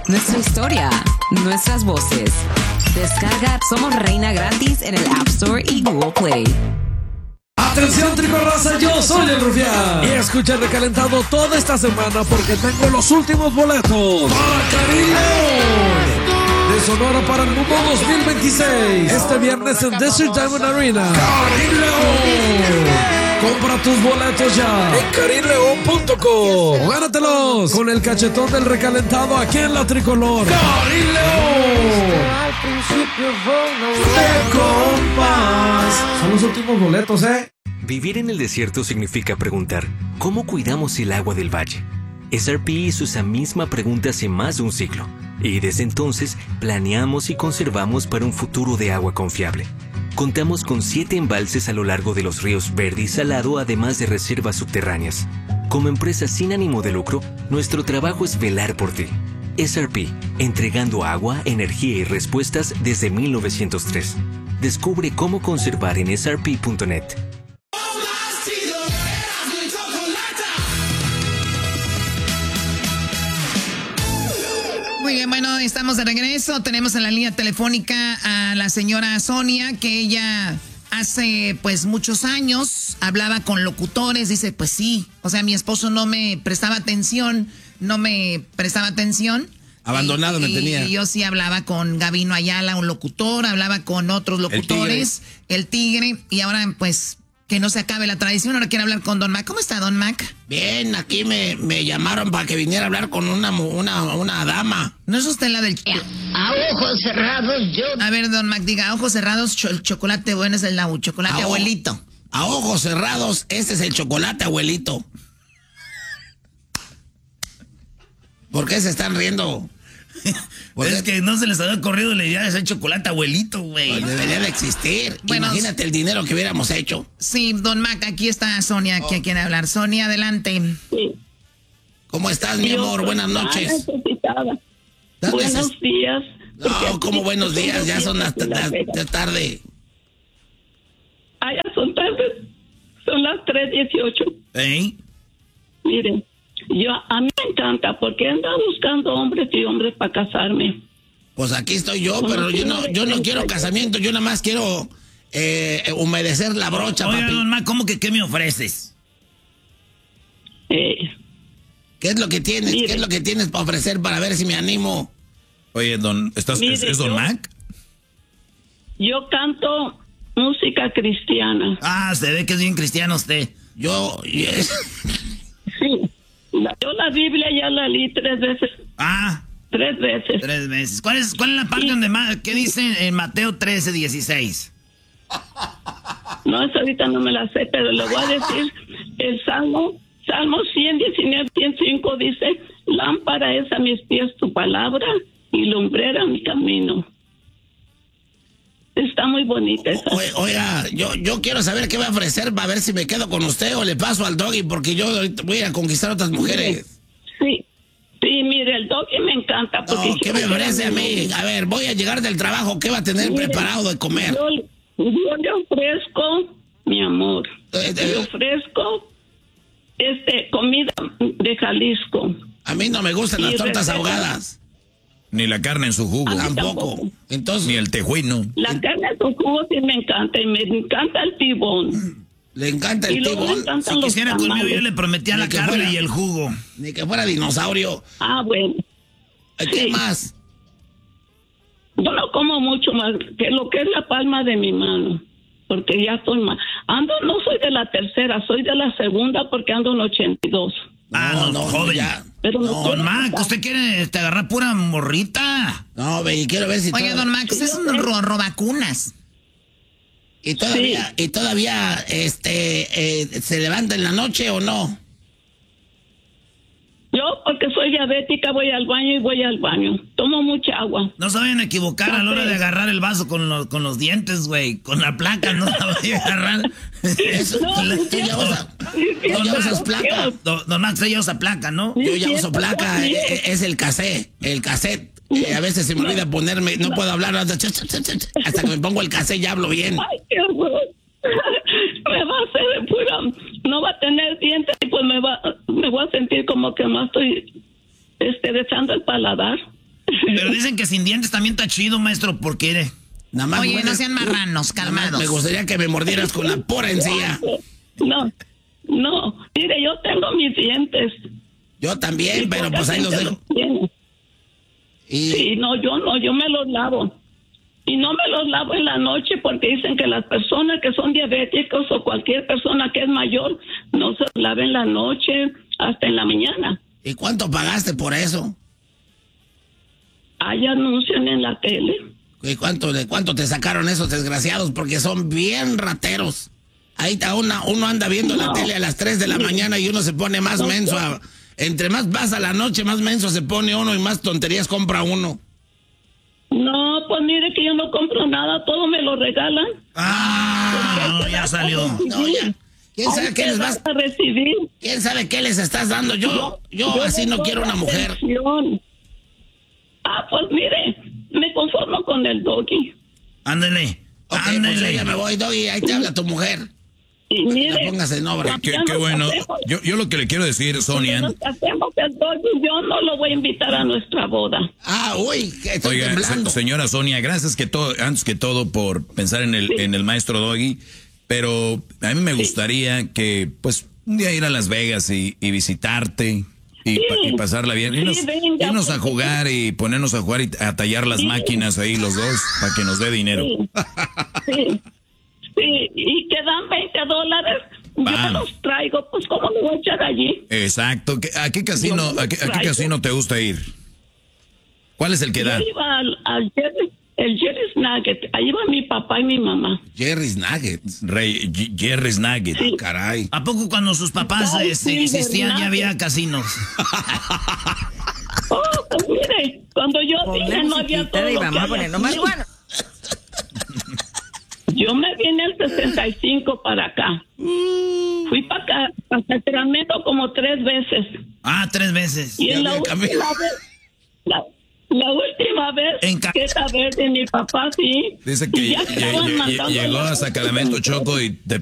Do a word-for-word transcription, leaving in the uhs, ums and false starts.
nuestra historia, nuestras voces. Descarga Somos Reina gratis en el App Store y Google Play. Atención, Tricorraza, yo soy el Rufián. Y escucha el recalentado toda esta semana porque tengo los últimos boletos para Karim León de Sonora para el Mundo dos mil veintiséis. Este viernes en Desert Diamond Arena. Karim León. Compra tus boletos ya en karim león punto com. Gánatelos con el cachetón del recalentado aquí en la Tricolor. Karim León. De compas. Son los últimos boletos, ¿eh? Vivir en el desierto significa preguntar, ¿cómo cuidamos el agua del valle? S R P hizo esa misma pregunta hace más de un siglo, y desde entonces planeamos y conservamos para un futuro de agua confiable. Contamos con siete embalses a lo largo de los ríos Verde y Salado, además de reservas subterráneas. Como empresa sin ánimo de lucro, nuestro trabajo es velar por ti. S R P, entregando agua, energía y respuestas desde mil novecientos tres. Descubre cómo conservar en S R P punto net. Muy bien, bueno, estamos de regreso. Tenemos en la línea telefónica a la señora Sonia, que ella hace pues muchos años hablaba con locutores. Dice, pues sí, o sea, mi esposo no me prestaba atención, no me prestaba atención. Abandonado y, me y, tenía. Y yo sí hablaba con Gabino Ayala, un locutor, hablaba con otros locutores, el Tigre, el tigre y ahora pues que no se acabe la tradición. Ahora quiero hablar con Don Mac. ¿Cómo está, Don Mac? Bien, aquí me, me llamaron para que viniera a hablar con una, una, una dama. ¿No es usted la del... A ojos cerrados yo... A ver, Don Mac, diga, a ojos cerrados, cho el chocolate bueno es el lau, chocolate a abuelito. A ojos cerrados, este es el chocolate abuelito. ¿Por qué se están riendo? Es que no se les había corrido la idea de hacer chocolate abuelito, güey. Pues debería de existir. Bueno, imagínate el dinero que hubiéramos hecho. Sí, Don Mac, aquí está Sonia, que oh. quiere hablar. Sonia, adelante. Sí. ¿Cómo estás, mi amor? Buenas noches. Buenos es? días. No, ¿cómo buenos días? Ya son las la tarde. Ah, ya son tarde. Son las tres dieciocho. ¿Eh? Miren. Yo, a mí me encanta porque ando buscando hombres y hombres para casarme. Pues aquí estoy yo, pero yo no, yo no quiero casamiento, yo nada más quiero eh, humedecer la brocha, Oye, papi. Don Mac, ¿cómo que qué me ofreces? Eh, ¿Qué es lo que tienes? mire, ¿Qué es lo que tienes para ofrecer para ver si me animo? Oye, Don, ¿estás, mire, ¿es, es Don yo, Mac? Yo canto música cristiana. Ah, se ve que es bien cristiano usted. Yo... Yes. Sí. Yo la Biblia ya la leí tres veces. Ah. Tres veces. Tres veces. ¿Cuál es, cuál es la parte sí. donde más, qué dice en Mateo trece, dieciséis? No, esa ahorita no me la sé, pero le voy a decir el Salmo, Salmo ciento diecinueve, ciento cinco dice, lámpara es a mis pies tu palabra y lumbrera mi camino. Está muy bonita esa. O, oiga, yo, yo quiero saber qué va a ofrecer para ver si me quedo con usted o le paso al Doggy, porque yo voy a conquistar a otras mujeres. Sí, sí, mire, el Doggy me encanta. Porque no, ¿qué me ofrece a mí? A ver, voy a llegar del trabajo, ¿qué va a tener mire, preparado de comer? Yo, yo le ofrezco, mi amor, eh, eh, le ofrezco este, comida de Jalisco. A mí no me gustan las tortas ahogadas. Ni la carne en su jugo. Tampoco. tampoco. Entonces, ni el tejuino. La carne en su jugo sí me encanta y me encanta el tibón. ¿Le encanta el tibón? Si quisiera conmigo, yo le prometía la carne fuera, y el jugo. Ni que fuera dinosaurio. Ah, bueno. ¿Qué sí. más? Yo no como mucho más que lo que es la palma de mi mano. Porque ya estoy mal. Ando, no soy de la tercera, soy de la segunda porque ando en ochenta y dos. Ah, no, no, joven. Ya. Pero no, Don Mac, ¿usted quiere te agarrar pura morrita? No, ve, y quiero ver si... Oye, todo... Don Mac, usted es un ro robacunas. ¿Y todavía, sí. y todavía este, eh, se levanta en la noche o no? Yo, porque soy diabética, voy al baño y voy al baño. Tomo mucha agua. No se vayan a equivocar a la hora de agarrar el vaso con los, con los dientes, güey. Con la placa no la vayan a agarrar. Eso, no, la, tú ya usas, tú ya usas placa. Don, don Max, ella usa placa, ¿no? Yo ya uso placa, es, es el cassette, el cassette. Eh, a veces se me olvida ponerme, no puedo hablar hasta, hasta que me pongo el cassette y hablo bien. Ay, qué horror. Me va a hacer de pura, no va a tener dientes y pues me va, me voy a sentir como que más estoy este, dejando el paladar. Pero dicen que sin dientes también está chido, maestro, porque... Nada más Oye, mueres- no sean marranos, calmados. Me gustaría que me mordieras con la pura encía. No, no. Mire, yo tengo mis dientes. Yo también, Y pero poca pues ahí los gente dejo. tiene. Y Sí, no, yo no, yo me los lavo. Y no me los lavo en la noche porque dicen que las personas que son diabéticos o cualquier persona que es mayor no se los lava en la noche hasta en la mañana. ¿Y cuánto pagaste por eso? Hay anuncios en la tele. ¿Y cuánto, de cuánto te sacaron esos desgraciados? Porque son bien rateros. Ahí está una, uno anda viendo la No. tele a las tres de la mañana y uno se pone más No, menso. no. a- entre más pasa la noche, más menso se pone uno y más tonterías compra uno. No, pues mire que yo no compro nada, todo me lo regalan. Ah, no, ya salió. No, ya. ¿Quién sabe Ay, qué ¿qué les vas? a recibir? ¿Quién sabe qué les estás dando? Yo, yo así le no doy quiero una mujer. atención. Ah, pues mire, me conformo con el doggy. Ándale. Ok, pues yo Ándale. ya me voy, Doggy, ahí te habla tu mujer. Y mire, La pongas en obra. Qué, ya qué nos bueno. casemos. Yo, yo lo que le quiero decir, Sonia. Nos casemos, el doggy, yo no lo voy a invitar a nuestra boda. Ah, uy, que estoy Oiga, temblando. se- señora Sonia, gracias que todo, antes que todo por pensar en el, en el maestro Doggy, pero a mí me gustaría que, pues, un día ir a Las Vegas y, y visitarte y, pa- y pasarla bien. Sí, Irnos, venga, irnos a pues. jugar y ponernos a jugar y a tallar las Sí. máquinas ahí los dos para que nos dé dinero. Sí, sí, sí, y quedan veinte dólares, yo Vamos. los traigo, pues ¿cómo me voy a echar allí? Exacto. ¿Qué- ¿A qué casino, Yo a qué, a qué traigo. casino te gusta ir? ¿Cuál es el que da? Yo iba al, al Jerry, el Jerry's Nugget, ahí iba mi papá y mi mamá. Jerry's Nuggets. Rey, G- Jerry's Nugget. Sí. Caray. ¿A poco cuando sus papás Ay, este, sí, existían ¿verdad? ya había casinos? Oh, pues mire, cuando yo vine Ponle no había musiquita todo y lo vamos que a ponernos hay más aquí. bueno. Yo me vine el sesenta y cinco para acá. Fui para acá, para Sacramento como tres veces. Ah, tres veces. Y en Ya la había última cambiado. vez, la, la última vez En ca- que esa vez de mi papá, sí. Dice que y ya lle- estaban lle- matando llegó la- a Sacramento, Choco, y te